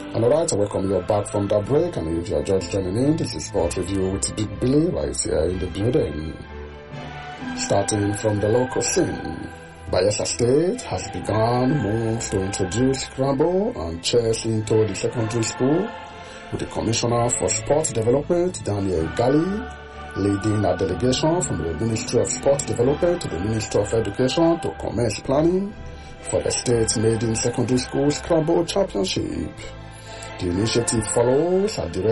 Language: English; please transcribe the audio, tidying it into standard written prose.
And alright, I welcome you back from that break, and if you are just joining in, this is Sport Review with Big Billy right here in the building. Starting from the local scene, Bayelsa State has begun moves to introduce scramble and chess into the secondary school, with the Commissioner for Sport Development, Daniel Gali, leading a delegation from the Ministry of Sport Development to the Ministry of Education to commence planning for the state's maiden secondary school Scrabble Championship. The initiative follows a direct